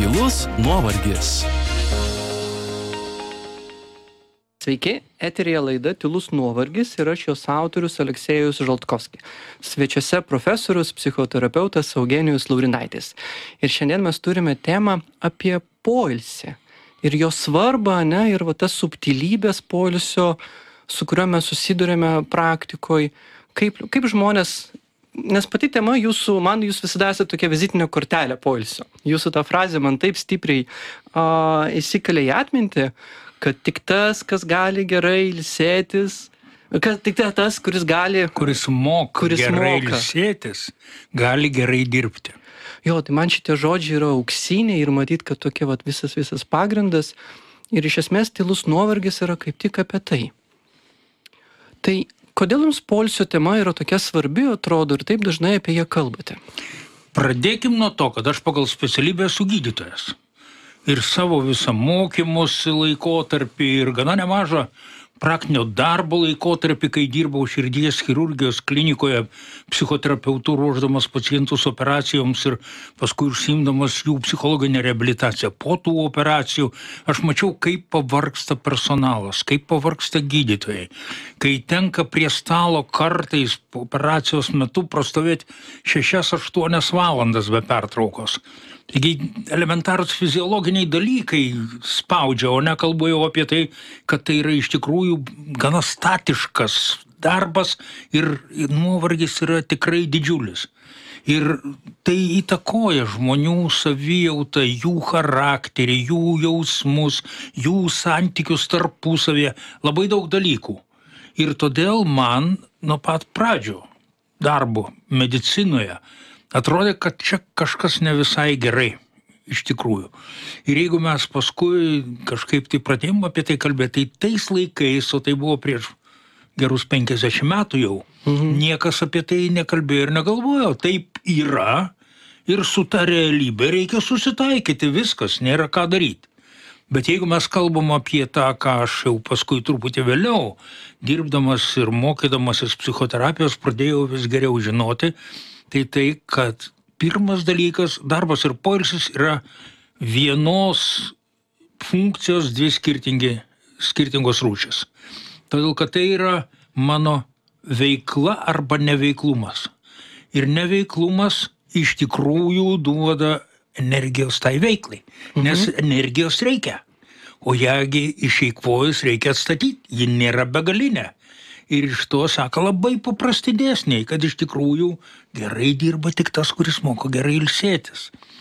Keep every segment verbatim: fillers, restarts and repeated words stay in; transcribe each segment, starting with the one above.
Tylus nuovargis. Sveiki, eteryje laida Tylus nuovargis ir aš jos autorius Aleksejus Žaltkovskis. Svečiuose profesorius, psichoterapeutas Eugenijus Laurinaitis. Ir šiandien mes turime temą apie poilsį ir jo svarbą, ne, ir va tas subtilybės poilsio, su kuriuo mes susidurėme praktikoje, kaip, kaip žmonės. Nes pati tema jūsų, man jūs visada esate tokia vizitinė kortelė poilsio. Jūsų ta frazė man taip stipriai uh, įsikalė į atmintį, kad tik tas, kas gali gerai ilsėtis, kad tik tas, kuris gali... Kuris moka kuris gerai moka. ilsėtis, gali gerai dirbti. Jo, tai man šitie žodžiai yra auksiniai ir matyt, kad tokia vat, visas, visas pagrindas. Ir iš esmės tylus nuovargis yra kaip tik apie tai. Tai kodėl jums poilsio tema yra tokia svarbi, atrodo, ir taip dažnai apie ją kalbate? Pradėkim nuo to, kad aš pagal specialybę esu gydytojas. Ir savo visą mokymosi laikotarpį ir gana nemažą praktinio darbo laikotarpį, kai dirbau širdies chirurgijos klinikoje psichoterapeutų ruošdamas pacientus operacijoms ir paskui užsiimdamas jų psichologinę reabilitaciją. Po tų operacijų aš mačiau, kaip pavargsta personalas, kaip pavargsta gydytojai. Kai tenka prie stalo kartais operacijos metu prastovėti šešias aštuonias valandas be pertraukos. Taigi elementarūs fiziologiniai dalykai spaudžia, o nekalbu jau apie tai, kad tai yra iš tikrųjų gana statiškas darbas ir nuovargis yra tikrai didžiulis. Ir tai įtakoja žmonių savijautą, jų charakterį, jų jausmus, jų santykius tarpusavėje, labai daug dalykų. Ir todėl man nuo pat pradžių darbo medicinoje atrodė, kad čia kažkas ne visai gerai, iš tikrųjų. Ir jeigu mes paskui kažkaip tai pradėjom apie tai kalbėti, tai tais laikais, o tai buvo prieš gerus penkiasdešimt metų jau, mhm. niekas apie tai nekalbėjo ir negalvojo. Taip yra ir su ta realybė reikia susitaikyti, viskas, nėra ką daryti. Bet jeigu mes kalbam apie tą, ką aš jau paskui truputį vėliau, dirbdamas ir mokydamasis psichoterapijos, pradėjau vis geriau žinoti, tai tai, kad pirmas dalykas, darbas ir poilsis yra vienos funkcijos dvi skirtingi, skirtingos rūšys. Todėl, kad tai yra mano veikla arba neveiklumas. Ir neveiklumas iš tikrųjų duoda energijos tai veiklai, nes mhm. energijos reikia. O jagi išeikvojus reikia atstatyti, ji nėra begalinė. Ir iš to sako labai paprasti dėsniai, kad iš tikrųjų gerai dirba tik tas, kuris moka gerai ilsėtis.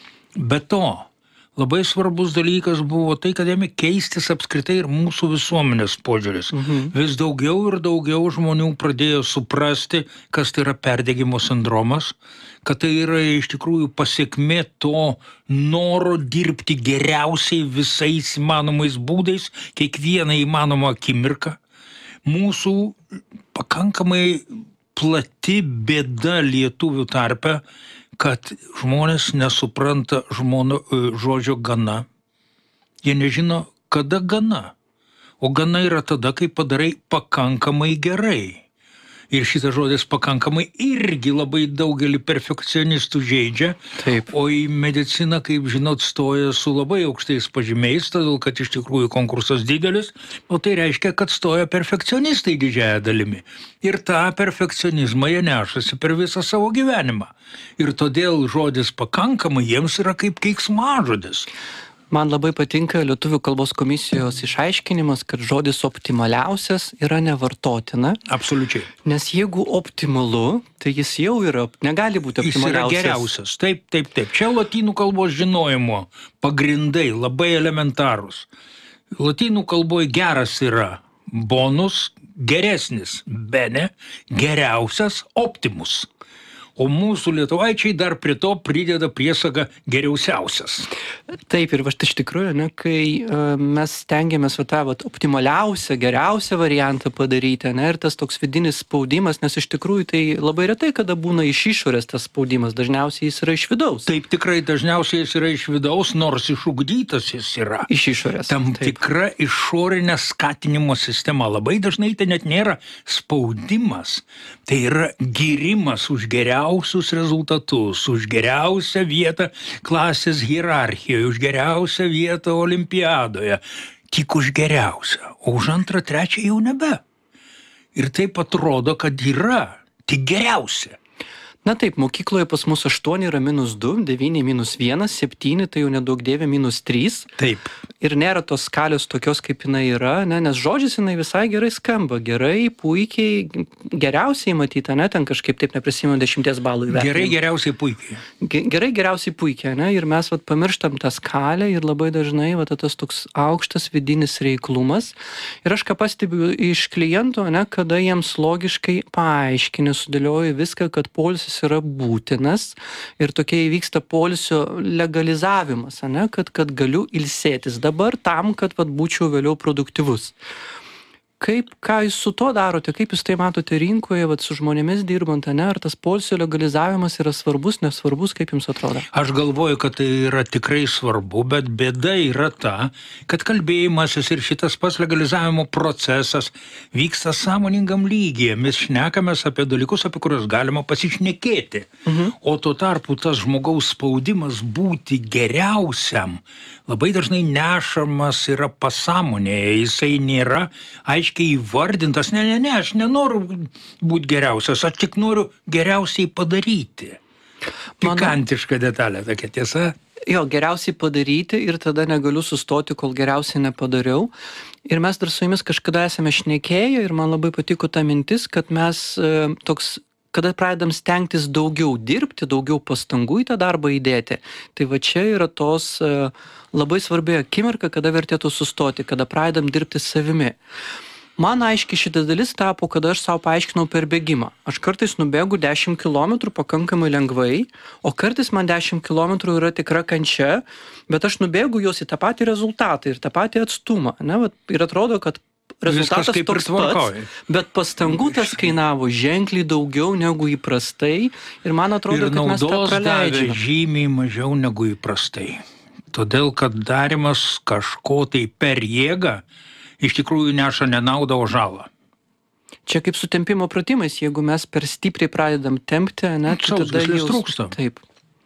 Be to, labai svarbus dalykas buvo tai, kad ėmė keistis apskritai ir mūsų visuomenės požiūris. Mhm. Vis daugiau ir daugiau žmonių pradėjo suprasti, kas tai yra perdegimo sindromas, kad tai yra iš tikrųjų pasekmė to noro dirbti geriausiai visais įmanomais būdais, kiekvieną įmanomą akimirką. Mūsų pakankamai plati bėda lietuvių tarpe, kad žmonės nesupranta žmono, žodžio gana. Jie nežino, kada gana. O gana yra tada, kai padarai pakankamai gerai. Ir šitas žodis pakankamai irgi labai daugelį perfekcionistų žeidžia. Taip. O į mediciną, kaip žinot, stoja su labai aukštais pažymiais, todėl kad iš tikrųjų konkursas didelis, o tai reiškia, kad stoja perfekcionistai didžiąją dalimi. Ir tą perfekcionizmą jie nešasi per visą savo gyvenimą. Ir todėl žodis pakankamai jiems yra kaip keiksmažodis. Man labai patinka Lietuvių kalbos komisijos išaiškinimas, kad žodis optimaliausias yra nevartotina. Absoliučiai. Nes jeigu optimalu, tai jis jau yra, negali būti optimaliausias. Jis yra geriausias. Taip, taip, taip. Čia lotynų kalbos žinojimo pagrindai labai elementarūs. Lotynų kalboje geras yra bonus, geresnis bene, geriausias optimus. O mūsų lietuvaičiai dar prie to prideda priesagą geriausiausias. Taip, ir va iš tikrųjų, ne, kai uh, mes stengiamės va tą va, optimaliausią, geriausią variantą padaryti, ne, ir tas toks vidinis spaudimas, nes iš tikrųjų tai labai retai, kada būna iš išorės tas spaudimas, dažniausiai jis yra iš vidaus. Taip, tikrai dažniausiai jis yra iš vidaus, nors išugdytas jis yra. Iš išorės. Tam taip. tikra išorinė skatinimo sistema. Labai dažnai tai net nėra spaudimas, tai yra gyrimas už geriausią geriausius rezultatus, už geriausią vietą klasės hierarchijoje, už geriausią vietą olimpiadoje, tik už geriausią, o už antrą, trečią jau nebe. Ir taip atrodo, kad yra tik geriausia. Na taip, mokykloje pas mus aštuoni yra minus du, devyni minus vienas, septyni tai jau nedaug dievė minus trys. Taip. Ir nėra tos skalios tokios, kaip jinai yra, ne? Nes žodžiais jinai visai gerai skamba. Gerai, puikiai, geriausiai matyta, ne? Ten kažkaip taip neprisimenu dešimties balų įvertinimą. Gerai, geriausiai puikiai. Gerai, geriausiai puikiai, ne? Ir mes vat, pamirštam tą skalę ir labai dažnai vat, tas toks aukštas vidinis reiklumas. Ir aš ką pastebiu iš klientų, ne? Kada jiems logiškai paaiškini, sudėlioju viską, kad poilsis yra būtinas ir tokia įvyksta poilsio legalizavimas, ne? Kad, kad galiu ilsėtis dabar tam, kad vat, būčiau vėliau produktyvus. Kaip, ką jūs su to darote, kaip jūs tai matote rinkoje, vat, su žmonėmis dirbant, ne? Ar tas poilsio legalizavimas yra svarbus, nesvarbus, kaip jums atrodo? Aš galvoju, kad tai yra tikrai svarbu, bet bėda yra ta, kad kalbėjimasis ir šitas pats legalizavimo procesas vyksta sąmoningam lygyje. Mes šnekamės apie dalykus, apie kuriuos galima pasišnekėti. Mhm. O tuo tarpu tas žmogaus spaudimas būti geriausiam labai dažnai nešamas yra pasąmonėje. Jisai nėra aiškiai įvardintas. Ne, ne, ne, aš nenoriu būti geriausias, aš tik noriu geriausiai padaryti. Pikantiška detalė, tokia tiesa. Jo, geriausiai padaryti ir tada negaliu sustoti, kol geriausiai nepadariau. Ir mes dar su jumis kažkada esame šnekėję ir man labai patiko ta mintis, kad mes e, toks kada pradedam stengtis daugiau dirbti, daugiau pastangų į tą darbą įdėti. Tai va čia yra tos uh, labai svarbi akimirka, kada vertėtų sustoti, kada pradedam dirbti savimi. Man aiškiai šita dalis tapo, kada aš savo paaiškinau per bėgimą. Aš kartais nubėgu dešimt kilometrų pakankamai lengvai, o kartais man dešimt kilometrų yra tikra kančia, bet aš nubėgu jos į tą patį rezultatą ir tą patį atstumą. Ne? Ir atrodo, kad rezultatas toks pats, bet pastangų tas kainavo ženkliai daugiau negu įprastai ir man atrodo, ir kad mes tą praleidžiame. Ir naudos davė žymiai mažiau negu įprastai. Todėl, kad darimas kažko tai per jėgą iš tikrųjų neša ne naudą, o žalą. Čia kaip su tempimo pratimais, jeigu mes per stipriai pradedam tempti, ne, tai tada jau trūksta. Taip.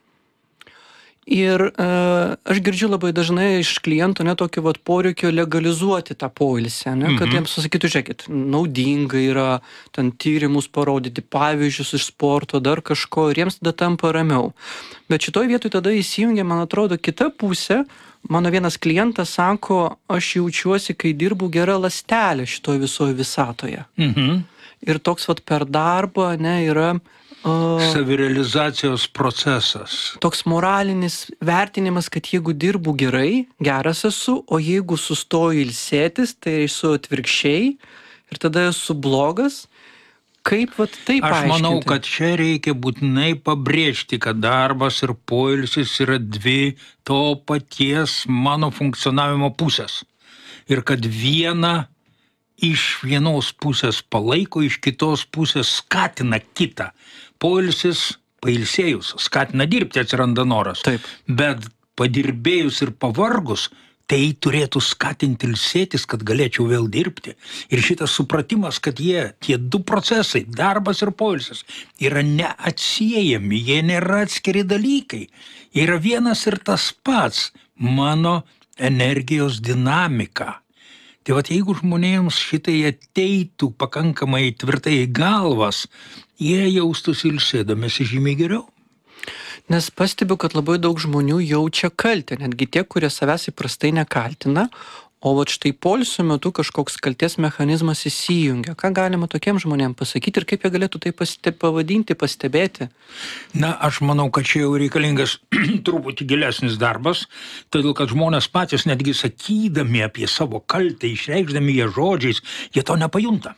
Ir uh, aš girdžiu labai dažnai iš klientų ne tokio vat poreikio legalizuoti tą poilsį, ne, kad mm-hmm. jiems sakytų, žiūrėkit, naudinga yra ten tyrimus parodyti, pavyzdžius iš sporto, dar kažko, ir jiems tada tampa ramiau. Bet šitoj vietoj tada įsijungia, man atrodo, kita pusė. Mano vienas klientas sako, aš jaučiuosi, kai dirbu gera ląstelė šitoj visoje visatoje. Mhm. Ir toks vat per darbą, ne, yra uh, savirealizacijos procesas. Toks moralinis vertinimas, kad jeigu dirbu gerai, geras esu, o jeigu sustoju ilsėtis, tai esu atvirkščiai ir tada esu blogas. Kaip vat tai paaiškinti? Aš manau, kad čia reikia būtinai pabrėžti, kad darbas ir poilsis yra dvi to paties mano funkcionavimo pusės. Ir kad viena iš vienos pusės palaiko, iš kitos pusės skatina kitą. Poilsis, pailsėjus, skatina dirbti, atsiranda noras. Taip. Bet padirbėjus ir pavargus, tai turėtų skatinti ilsėtis, kad galėčiau vėl dirbti. Ir šitas supratimas, kad jie, tie du procesai, darbas ir poilsis, yra neatsiejami, jie nėra atskiri dalykai. Yra vienas ir tas pats mano energijos dinamika. Tai vat jeigu žmonėms šitai ateitų pakankamai tvirtai į galvas, jie jaustųsi ilsėdamėsi žymiai geriau. Nes pastebiu, kad labai daug žmonių jaučia kaltę, netgi tie, kurie savęs įprastai nekaltina, o vat štai poilsio metu kažkoks kaltės mechanizmas įsijungia. Ką galima tokiem žmonėm pasakyti ir kaip jie galėtų tai paste, pavadinti, pastebėti? Na, aš manau, kad čia jau reikalingas truputį gilesnis darbas, todėl kad žmonės patys netgi sakydami apie savo kaltę, išreikšdami ją žodžiais, jie to nepajunta.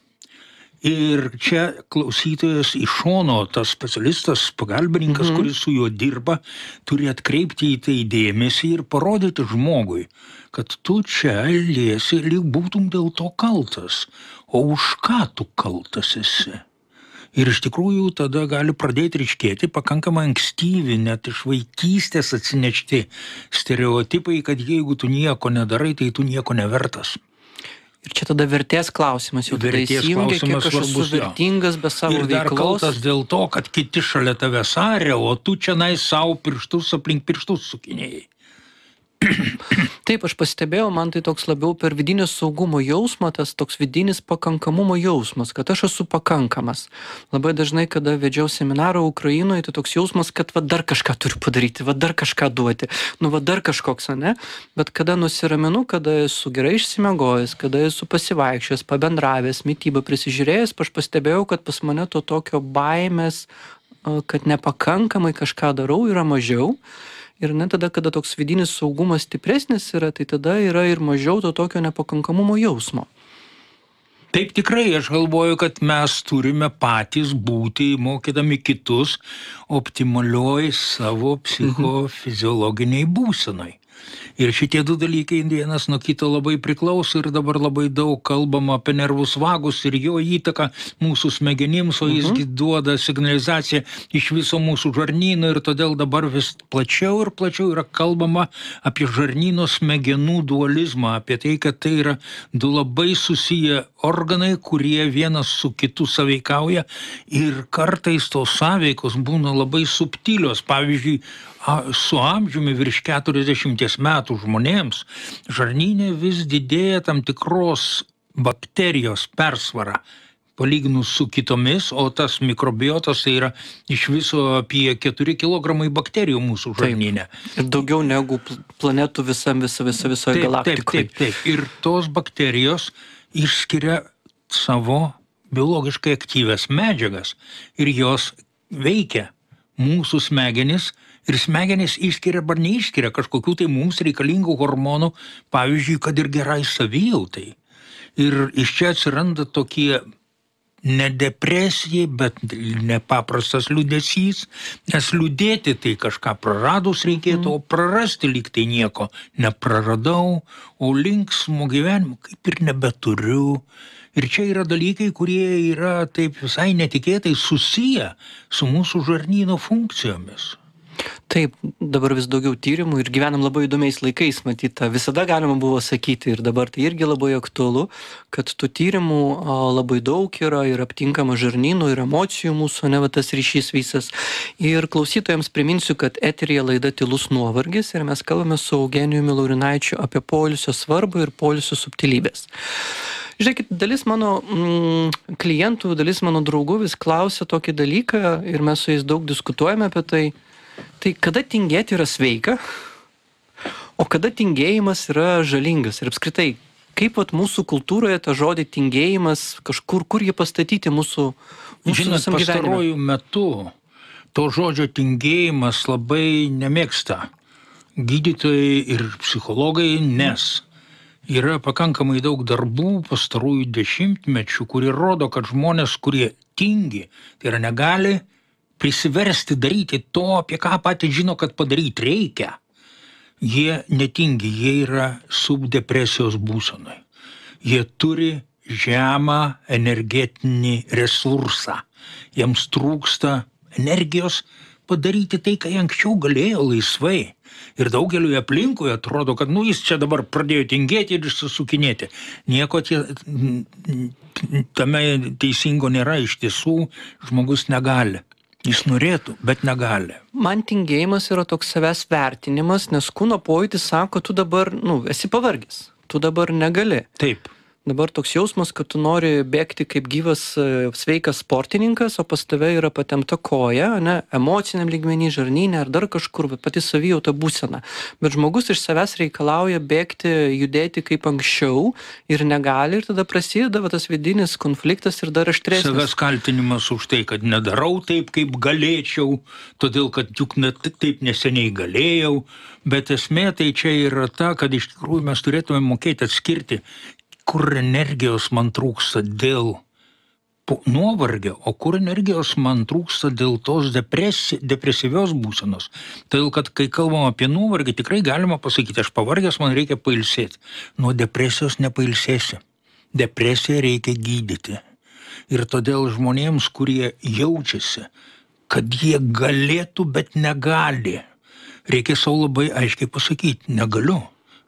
Ir čia klausytojas iš šono, tas specialistas, pagalbininkas, mhm. kuris su juo dirba, turi atkreipti į tai dėmesį ir parodyti žmogui, kad tu čia liesi, lyg būtum dėl to kaltas, o už ką tu kaltas esi. Ir iš tikrųjų tada gali pradėti ryškėti pakankamai ankstyvi, net iš vaikystės atsinešti stereotipai, kad jeigu tu nieko nedarai, tai tu nieko nevertas. Ir čia tada vertės klausimas, jau tada Vertės įsijungia, kiek klausimas aš esu svarbus, jo. vertingas be savo Ir dar veiklos. kaltas dėl to, kad kiti šalia tavęs aria, o tu čia nai savo pirštus aplink pirštus sukinėjai. Taip, aš pastebėjau, man tai toks labiau per vidinio saugumo jausmą, tas toks vidinis pakankamumo jausmas, kad aš esu pakankamas. Labai dažnai, kada vedžiau seminarą Ukrainoje, tai toks jausmas, kad va dar kažką turiu padaryti, va dar kažką duoti, nu va dar kažkoks, ne? Bet kada nusiraminu, kada esu gerai išsimiegojęs, kada esu pasivaikščiojęs, pabendravęs, mitybą prisižiūrėjęs, aš pastebėjau, kad pas mane to tokio baimės, kad nepakankamai kažką darau, yra mažiau. Ir ne tada, kada toks vidinis saugumas stipresnis yra, tai tada yra ir mažiau to tokio nepakankamumo jausmo. Taip tikrai, aš galvoju, kad mes turime patys būti, mokydami kitus, optimalioj savo psichofiziologiniai būsenai. Ir šitie du dalykai vienas nuo kito labai priklauso ir dabar labai daug kalbama apie nervus vagus ir jo įtaką mūsų smegenims, o jisgi duoda signalizaciją iš viso mūsų žarnyno ir todėl dabar vis plačiau ir plačiau yra kalbama apie žarnyno smegenų dualizmą, apie tai, kad tai yra du labai susiję organai, kurie vienas su kitu sąveikauja ir kartais tos sąveikos būna labai subtilios. Pavyzdžiui, su amžiumi virš keturiasdešimties metų žmonėms žarnyne vis didėja tam tikros bakterijos persvara palyginus su kitomis, o tas mikrobiotas tai yra iš viso apie keturi kilogramai bakterijų mūsų žarnyne. Ir daugiau negu planetų visam, visa, visa, visoje galaktikoje. Taip, taip, taip. Ir tos bakterijos išskiria savo biologiškai aktyvias medžiagas ir jos veikia mūsų smegenis ir smegenys išskiria arba neišskiria kažkokių tai mums reikalingų hormonų, pavyzdžiui, kad ir gerai savijautai. Ir iš čia atsiranda tokie ne depresija, bet nepaprastas liūdesys, nes liūdėti tai kažką praradus reikėtų, o prarasti lyg tai nieko nepraradau, o linksmo gyvenimo kaip ir nebeturiu. Ir čia yra dalykai, kurie yra taip visai netikėtai susiję su mūsų žarnyno funkcijomis. Taip, dabar vis daugiau tyrimų ir gyvenam labai įdomiais laikais, matyta. Visada galima buvo sakyti ir dabar tai irgi labai aktualu, kad tų tyrimų labai daug yra ir aptinkama žarnynų ir emocijų mūsų, ne va tas ryšys visas. Ir klausytojams priminsiu, kad eteryje laida Tylus nuovargis ir mes kalbame su Eugenijumi Laurinaičiu apie poilsio svarbą ir poilsio subtilybės. Žiūrėkit, dalis mano mm, klientų, dalis mano draugų vis klausia tokį dalyką ir mes su jais daug diskutuojame apie tai. Tai kada tingėti yra sveika, o kada tingėjimas yra žalingas? Ir apskritai, kaip vat mūsų kultūroje tą žodį tingėjimas, kažkur, kur jį pastatyti mūsų, mūsų Žinot, visam gyvenime? pastarojų metu to žodžio tingėjimas labai nemėgsta gydytojai ir psichologai, nes yra pakankamai daug darbų pastarųjų dešimtmečių, kurie rodo, kad žmonės, kurie tingi, tai yra negali prisiversti daryti to, apie ką patys žino, kad padaryti reikia. Jie netingi, jie yra subdepresijos būsenoj. Jie turi žemą energetinį resursą. Jiems trūksta energijos padaryti tai, ką anksčiau galėjo laisvai. Ir daugeliui aplinkui atrodo, kad nu, jis čia dabar pradėjo tingėti ir išsisukinėti. Nieko tie, tame teisingo nėra, iš tiesų žmogus negali. Jis norėtų, bet negali. Man tingėjimas yra toks savęs vertinimas, nes kūno pojūtis sako, tu dabar, nu, esi pavargęs, tu dabar negali. Taip. Dabar toks jausmas, kad tu nori bėgti kaip gyvas sveikas sportininkas, o pas tave yra patempta koja, ne, emociniam lygmenį, žarnyne ar dar kažkur, pati savijauta būsena. Bet žmogus iš savęs reikalauja bėgti, judėti kaip anksčiau ir negali, ir tada prasideda va, tas vidinis konfliktas ir dar aštresnis. Savęs kaltinimas už tai, kad nedarau taip, kaip galėčiau, todėl, kad juk net taip neseniai galėjau, bet esmė tai čia yra ta, kad iš tikrųjų mes turėtume mokėti atskirti, kur energijos man trūksta dėl nuovargio, o kur energijos man trūksta dėl tos depresi, depresyvios būsenos. Todėl, kad kai kalbam apie nuovargį, tikrai galima pasakyti, aš pavargęs, man reikia pailsėti. Nuo depresijos nepailsėsi. Depresiją reikia gydyti. Ir todėl žmonėms, kurie jaučiasi, kad jie galėtų, bet negali, reikia savo labai aiškiai pasakyti, negaliu.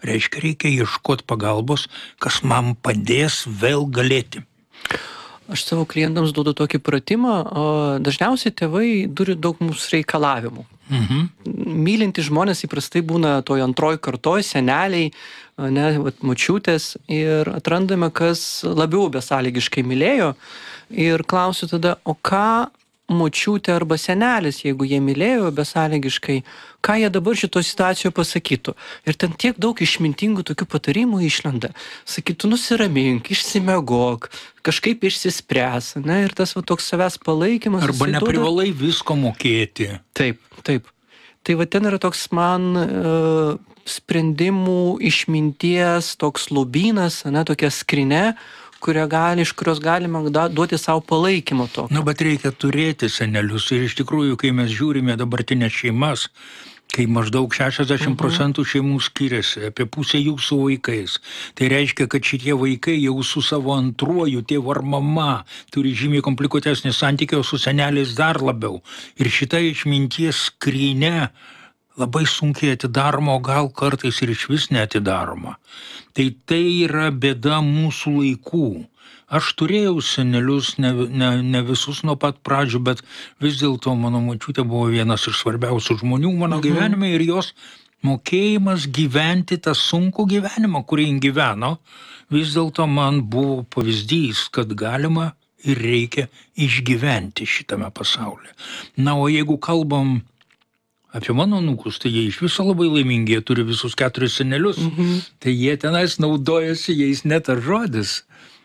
reiškia, reikia ieškoti pagalbos, kas man padės vėl galėti. Aš savo klientams duodu tokį pratimą, dažniausiai tėvai turi daug mūsų reikalavimų. Mhm. Mylinti žmonės įprastai būna toj antroj kartoj, seneliai, ne, vat, močiutės, ir atrandame, kas labiau besąlygiškai mylėjo, ir klausiu tada, o ką močiutė arba senelis, jeigu jie mylėjo besąlygiškai, ką jie dabar šitoje situacijoje pasakytų. Ir ten tiek daug išmintingų tokių patarimų išlenda. Sakytų, nusiramink, išsimegok, kažkaip išsispręs, ne, ir tas va, toks savęs palaikymas. Arba neprivalai duoda... visko mokėti. Taip, taip. Tai va ten yra toks man uh, sprendimų išminties, toks lobynas, ne, tokia skrinė, kurie gali, iš kurios galima duoti savo palaikymo to. Nu, bet reikia turėti senelius. Ir iš tikrųjų, kai mes žiūrime dabartinės šeimas, kai maždaug šešiasdešimt procentų šeimų skiriasi, apie pusę jų su vaikais. Tai reiškia, kad šitie vaikai jau su savo antruoju tėvu ar mama turi žymiai komplikuotesnį santykį, o su seneliais dar labiau. Ir šita išminties skryne labai sunkiai atidaroma, o gal kartais ir iš vis neatidaroma. Tai tai yra bėda mūsų laikų. Aš turėjau senelius, ne, ne, ne visus nuo pat pradžių, bet vis dėlto mano močiutė buvo vienas iš svarbiausių žmonių mano mhm. gyvenime, ir jos mokėjimas gyventi tą sunkų gyvenimą, kurį jin gyveno, vis dėlto man buvo pavyzdys, kad galima ir reikia išgyventi šitame pasaulyje. Na, o jeigu kalbam apie mano anūkus, tai jie iš viso labai laimingi, jie turi visus keturis senelius, mhm. tai jie tenais naudojasi jais net ar žodis.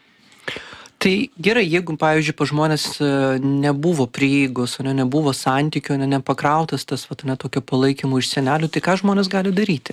Tai gerai, jeigu, pavyzdžiui, pa žmonės nebuvo prieigos, ne, nebuvo santykio, ne, nepakrautas tas vat, ne, tokio palaikymo iš senelių, tai ką žmonės gali daryti?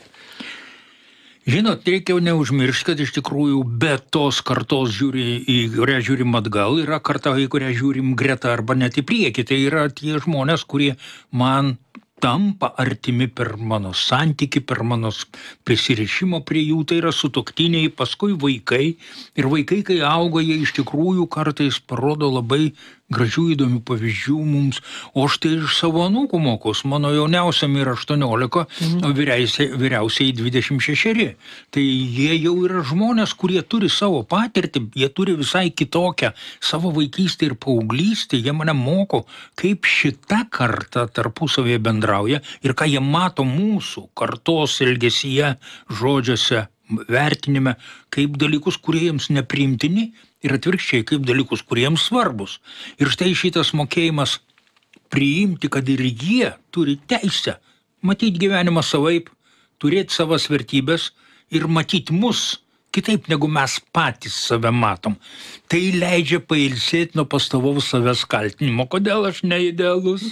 Žinot, reikia neužmiršti, kad iš tikrųjų be tos kartos, žiūri, į kurią žiūrim atgal, yra karta, į kurią žiūrim greta arba net į priekį. Tai yra tie žmonės, kurie man tampa artimi per mano santykį, per mano prisirišimo prie jų, tai yra sutuoktiniai, paskui vaikai. Ir vaikai, kai auga, jie iš tikrųjų kartais parodo labai gražių įdomių pavyzdžių mums, o štai iš savo anūkų mokos, mano jauniausiam yra aštuoniolika, mhm. o vyriausiai, vyriausiai dvidešimt šeši. Tai jie jau yra žmonės, kurie turi savo patirtį, jie turi visai kitokią savo vaikystę ir paauglystę, jie mane moko, kaip šita karta tarpusavėje bendrauja ir ką jie mato mūsų kartos elgesyje, žodžiuose, vertinime, kaip dalykus, kurie jiems nepriimtini, ir atvirkščiai, kaip dalykus, kuriems svarbus. Ir štai šitas mokėjimas priimti, kad ir jie turi teisę matyti gyvenimą savaip, turėti savas vertybės ir matyti mus kitaip, negu mes patys save matom. Tai leidžia pailsėti nuo pastovaus savęs kaltinimo. Kodėl aš neidealus?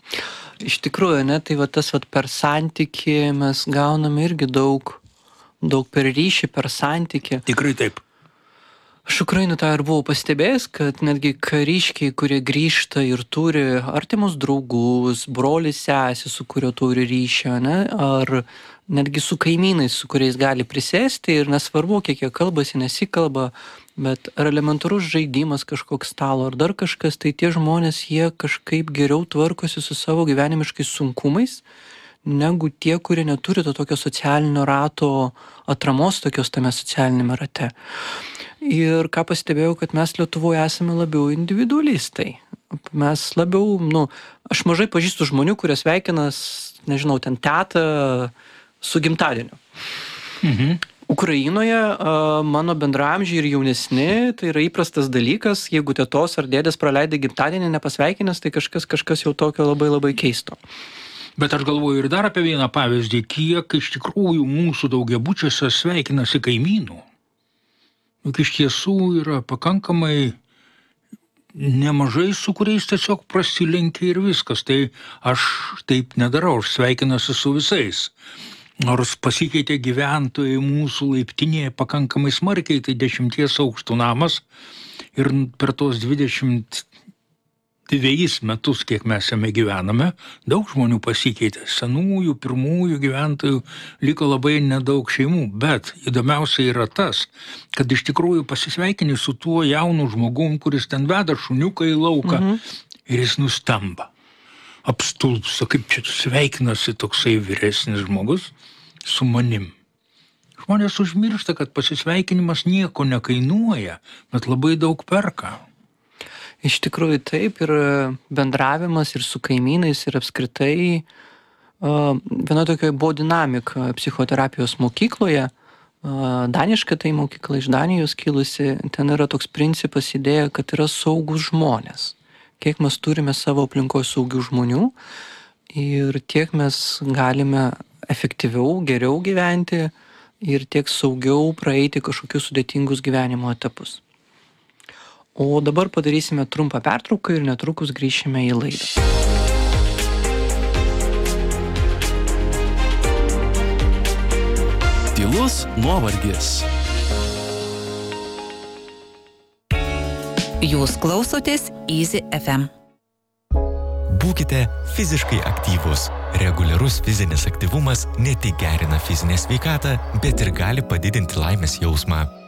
Iš tikrųjų, ne, tai va tas va per santykį mes gauname irgi daug, daug per ryšį, per santykį. Tikrai taip. Aš Ukrainų tą ir buvau pastebėjęs, kad netgi kariškiai, kurie grįžta ir turi artimus draugus, brolį, sesį, su kurio turi ryšio, ne, ar netgi su kaimynais, su kuriais gali prisėsti, ir nesvarbu, kiek jie kalbasi, nesikalba, bet ar elementarus žaidimas kažkoks stalo, ar dar kažkas, tai tie žmonės, jie kažkaip geriau tvarkosi su savo gyvenimiškais sunkumais, negu tie, kurie neturi to tokio socialinio rato atramos tokios tame socialinėme rate. Ir ką pastebėjau, kad mes Lietuvoje esame labiau individualistai. Mes labiau, nu, aš mažai pažįstu žmonių, kurie sveikina, nežinau, ten tetą su gimtadieniu. Mhm. Ukrainoje mano bendraamžiai ir jaunesni, tai yra įprastas dalykas, jeigu tetos ar dėdės praleidai gimtadienį nepasveikinęs, tai kažkas, kažkas jau tokio labai labai keisto. Bet aš galvoju ir dar apie vieną pavyzdį, kiek iš tikrųjų mūsų daugiabučiuose sveikinasi kaimynų. Juk iš tiesų yra pakankamai nemažai, su kuriais tiesiog prasilenkia ir viskas. Tai aš taip nedarau, aš sveikinuosi su visais. Nors pasikeitė gyventojai mūsų laiptinėje pakankamai smarkiai, tai dešimties aukštų namas, ir per tos dvidešimt dvejus metus, kiek mes jame gyvename, daug žmonių pasikeitė. Senųjų, pirmųjų gyventojų liko labai nedaug šeimų, bet įdomiausia yra tas, kad iš tikrųjų pasisveikini su tuo jaunu žmogum, kuris ten veda šuniuką į lauką, mhm. ir jis nustamba. Apstulpsta, kaip čia sveikinasi toksai vyresnis žmogus su manim. Žmonės užmiršta, kad pasisveikinimas nieko nekainuoja, bet labai daug perka. Iš tikrųjų taip, ir bendravimas ir su kaimynais ir apskritai uh, viena tokia buvo dinamika psichoterapijos mokykloje, uh, daniška tai mokykla iš Danijos kilusi, ten yra toks principas, idėja, kad yra saugus žmonės. Kiek mes turime savo aplinkoje saugių žmonių ir tiek mes galime efektyviau, geriau gyventi ir tiek saugiau praeiti kažkokius sudėtingus gyvenimo etapus. O dabar padarysime trumpą pertrauką ir netrukus grįšime į laidą. Tylus nuovargis. Jūs klausotės Easy F M. Būkite fiziškai aktyvūs. Reguliarus fizinis aktyvumas ne tik gerina fizinę sveikatą, bet ir gali padidinti laimės jausmą.